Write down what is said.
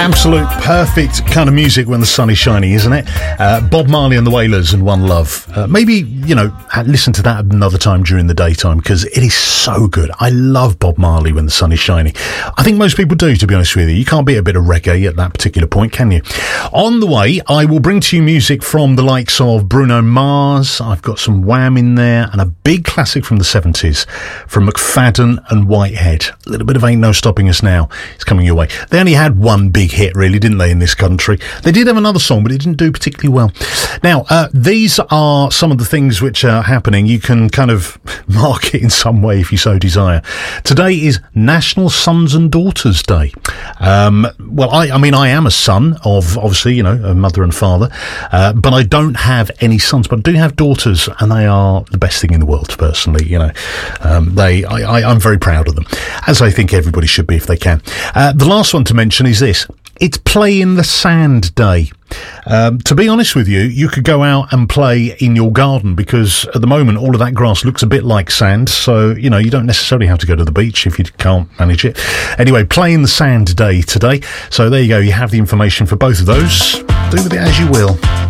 Absolute perfect kind of music when the sun is shining, isn't it? Bob Marley and the Wailers and One Love. Maybe, listen to that another time during the daytime because it is so good. I love Bob Marley when the sun is shining. I think most people do, to be honest with you. You can't beat a bit of reggae at that particular point, can you? On the way, I will bring to you music from the likes of Bruno Mars. I've got some Wham in there and a big classic from the 70s from McFadden and Whitehead. A little bit of Ain't No Stopping Us Now. It's coming your way. They only had one big hit, really, didn't they, in this country? They did have another song, but it didn't do particularly well. Now, these are some of the things which are happening. You can kind of mark it in some way if you so desire. Today is National Sons and Daughters Day. Well, I am a son of, obviously, a mother and father, but I don't have any sons, but I do have daughters, and they are the best thing in the world, personally. I'm very proud of them, as I think everybody should be if they can. The last one to mention is this. It's Play in the Sand Day. To be honest with you, you could go out and play in your garden because at the moment all of that grass looks a bit like sand, so you don't necessarily have to go to the beach if you can't manage it. Anyway, Play in the Sand Day today. So there you go, you have the information for both of those. Do with it as you will.